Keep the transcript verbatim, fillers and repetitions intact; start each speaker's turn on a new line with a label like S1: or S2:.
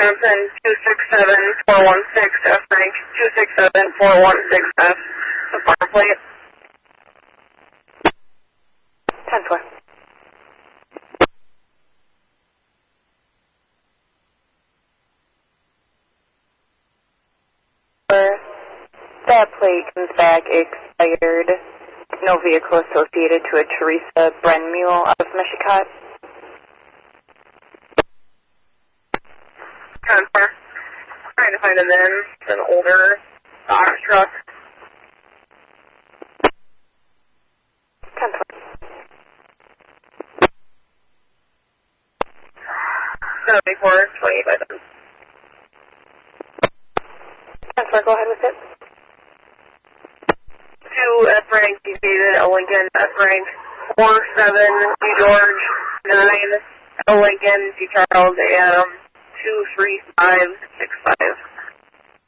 S1: Wisconsin, two six seven four one six, F Frank, two six seven four one six F, the bar plate.
S2: ten four. That plate comes back expired. No vehicle associated to a Teresa Bren Mule out of Mishicot.
S1: ten four. Trying to find a V I N. It's an older box truck.
S2: ten four.
S1: seventy-four twenty-eight by then.
S2: ten four, go ahead with it.
S1: two F Frank, D David, L Lincoln, F Frank, four seven, D George, nine, L Lincoln, D Charles, A M, two three five six five.